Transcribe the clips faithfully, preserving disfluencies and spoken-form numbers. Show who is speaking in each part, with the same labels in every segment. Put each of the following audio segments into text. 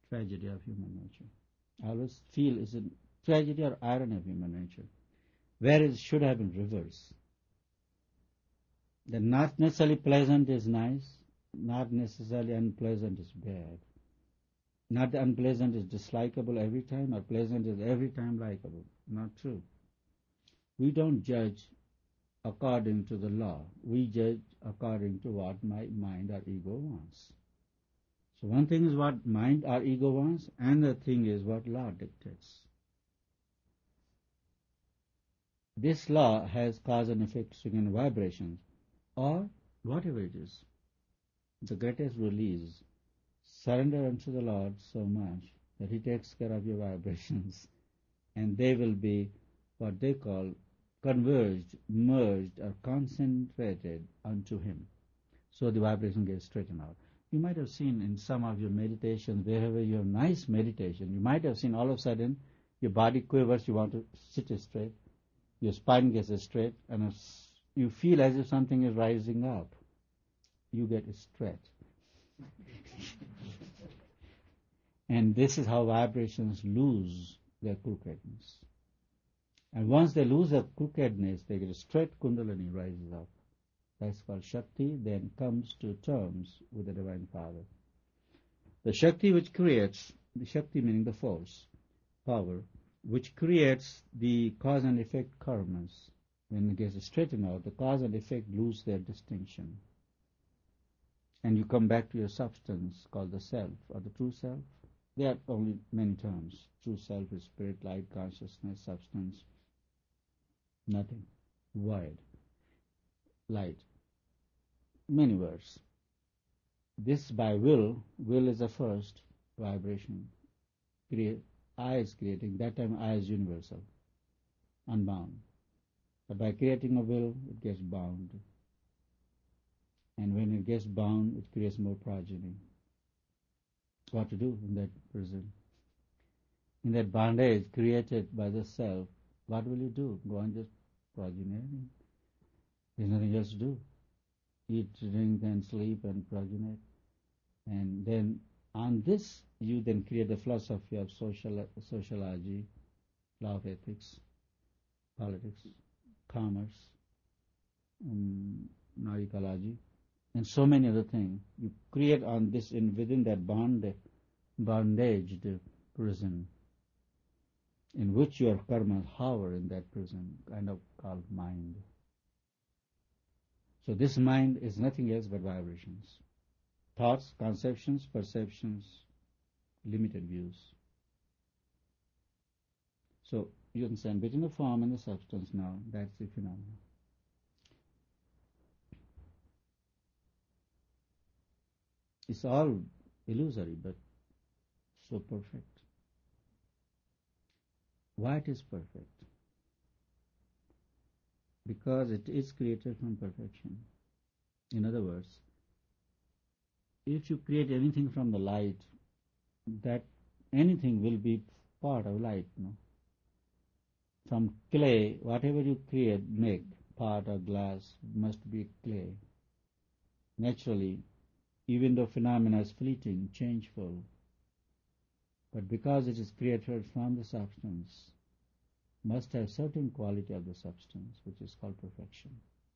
Speaker 1: tragedy of human nature. I always feel it's a tragedy or irony of human nature, where it should have been reversed. That not necessarily pleasant is nice, not necessarily unpleasant is bad. Not unpleasant is dislikable every time, or pleasant is every time likable. Not true. We don't judge according to the law. We judge according to what my mind or ego wants. So one thing is what mind or ego wants, and the thing is what law dictates. This law has cause and effect in vibrations, or whatever it is. The greatest release, surrender unto the Lord so much that He takes care of your vibrations, and they will be what they call converged, merged, or concentrated unto Him. So the vibration gets straightened out. You might have seen in some of your meditations, wherever you have nice meditation, you might have seen all of a sudden your body quivers, you want to sit straight, your spine gets straight, and you feel as if something is rising up. You get a stretch. And this is how vibrations lose their crookedness. And once they lose their crookedness, they get a straight kundalini rises up. That's called Shakti, then comes to terms with the Divine Father. The Shakti which creates, the Shakti meaning the force, power, which creates the cause and effect karmas. When it gets straightened out, the cause and effect lose their distinction. And you come back to your substance called the self, or the true self. There are only many terms. True self is spirit, light, consciousness, substance, nothing, void, light. Many words. This by will, will is the first vibration. Create, I is creating, that time I is universal, unbound. But by creating a will, it gets bound. And when it gets bound, it creates more progeny. What to do in that prison? In that bondage created by the self, what will you do? Go on just progeny? There's nothing else to do. Eat, drink, and sleep, and progenate. And then on this, you then create the philosophy of social, sociology, law of ethics, politics, commerce, um, now ecology, and so many other things. You create on this, in within that bond, bondaged prison, in which your karmas hover in that prison, kind of called mind. So this mind is nothing else but vibrations. Thoughts, conceptions, perceptions, limited views. So you understand, between the form and the substance now, that's the phenomenon. It's all illusory, but so perfect. Why it is perfect? Because it is created from perfection. In other words, if you create anything from the light, that anything will be part of light. No? From clay, whatever you create, make, pot or glass, must be clay. Naturally, even though phenomena is fleeting, changeful, but because it is created from the substance, must have certain quality of the substance, which is called perfection.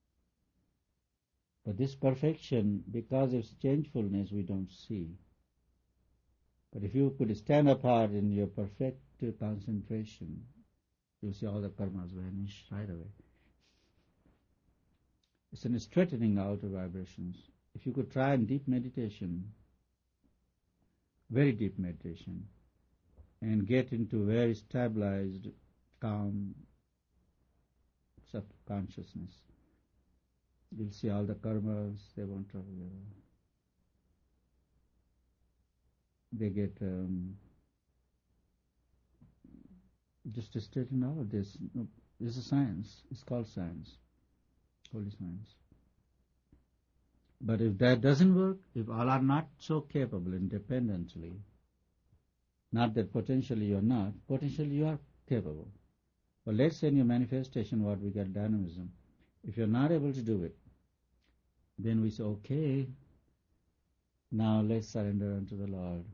Speaker 1: But this perfection, because of its changefulness, we don't see. But if you could stand apart in your perfect concentration, you'll see all the karmas vanish right away. It's an straightening out of vibrations. If you could try in deep meditation, very deep meditation, and get into very stabilized, calm subconsciousness, you'll see all the karmas, they won't trouble you. They get um, just to straighten out this. No, this is science. It's called science, holy science. But if that doesn't work, if all are not so capable independently, not that potentially you are not, potentially you are capable. But let's say in your manifestation what we get dynamism, if you're not able to do it, then we say, okay, now let's surrender unto the Lord.